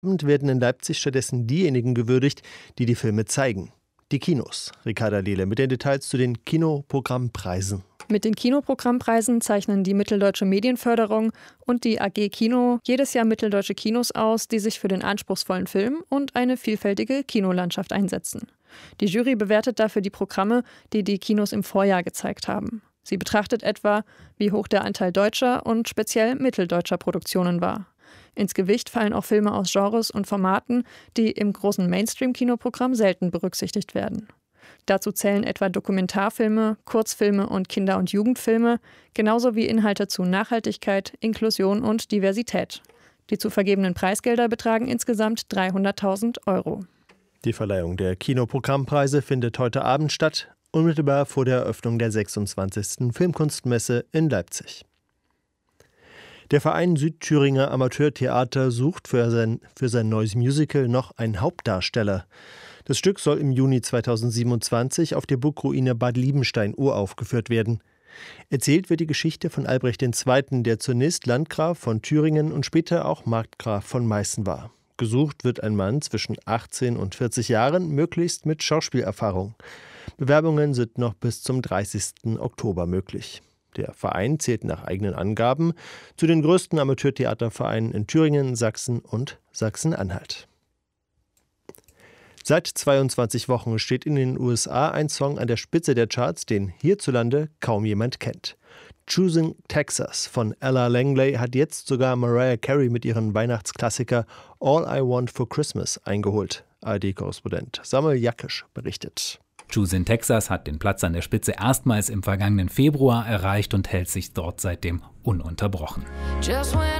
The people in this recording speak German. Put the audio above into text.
Werden in Leipzig stattdessen diejenigen gewürdigt, die die Filme zeigen. Die Kinos. Ricarda Lehle mit den Details zu den Kinoprogrammpreisen. Mit den Kinoprogrammpreisen zeichnen die Mitteldeutsche Medienförderung und die AG Kino jedes Jahr mitteldeutsche Kinos aus, die sich für den anspruchsvollen Film und eine vielfältige Kinolandschaft einsetzen. Die Jury bewertet dafür die Programme, die die Kinos im Vorjahr gezeigt haben. Sie betrachtet etwa, wie hoch der Anteil deutscher und speziell mitteldeutscher Produktionen war. Ins Gewicht fallen auch Filme aus Genres und Formaten, die im großen Mainstream-Kinoprogramm selten berücksichtigt werden. Dazu zählen etwa Dokumentarfilme, Kurzfilme und Kinder- und Jugendfilme, genauso wie Inhalte zu Nachhaltigkeit, Inklusion und Diversität. Die zu vergebenen Preisgelder betragen insgesamt 300.000 €. Die Verleihung der Kinoprogrammpreise findet heute Abend statt, unmittelbar vor der Eröffnung der 26. Filmkunstmesse in Leipzig. Der Verein Südthüringer Amateurtheater sucht für sein neues Musical noch einen Hauptdarsteller. Das Stück soll im Juni 2027 auf der Burgruine Bad Liebenstein uraufgeführt werden. Erzählt wird die Geschichte von Albrecht II., der zunächst Landgraf von Thüringen und später auch Markgraf von Meißen war. Gesucht wird ein Mann zwischen 18 und 40 Jahren, möglichst mit Schauspielerfahrung. Bewerbungen sind noch bis zum 30. Oktober möglich. Der Verein zählt nach eigenen Angaben zu den größten Amateurtheatervereinen in Thüringen, Sachsen und Sachsen-Anhalt. Seit 22 Wochen steht in den USA ein Song an der Spitze der Charts, den hierzulande kaum jemand kennt. Choosing Texas von Ella Langley hat jetzt sogar Mariah Carey mit ihrem Weihnachtsklassiker All I Want for Christmas eingeholt. ARD-Korrespondent Samuel Jakisch berichtet. Choosing Texas hat den Platz an der Spitze erstmals im vergangenen Februar erreicht und hält sich dort seitdem ununterbrochen. Just when